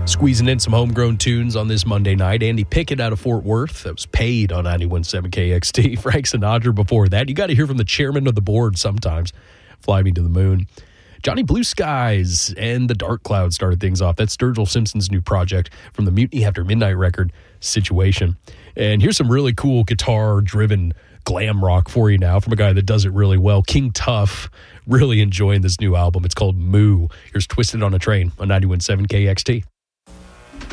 Squeezing in some homegrown tunes on this Monday night. Andy Pickett out of Fort Worth. That was paid on 91.7 KXT. Frank Sinatra before that. You got to hear from the chairman of the board sometimes. Fly Me to the Moon. Johnny Blue Skies and the Dark Cloud started things off. That's Sturgill Simpson's new project from the Mutiny After Midnight record, Situation. And here's some really cool guitar-driven glam rock for you now from a guy that does it really well. King Tuff, really enjoying this new album. It's called Moo. Here's Twisted on a Train on 91.7 KXT.